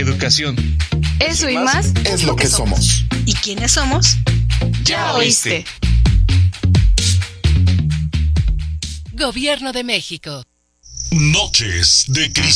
educación. Eso y más es lo que somos. ¿Y quiénes somos? Ya oíste. Gobierno de México. Noches de Cristal.